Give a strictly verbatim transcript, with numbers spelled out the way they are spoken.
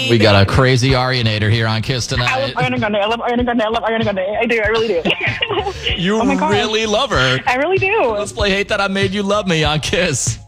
baby. We got a crazy Arianator here on Kiss I love tonight. Ariana Grande. I love Ariana Grande. I love Ariana Grande. I do. I really do. You Oh my God. really love her. I really do. Let's play Hate That I Made You Love Me on Kiss.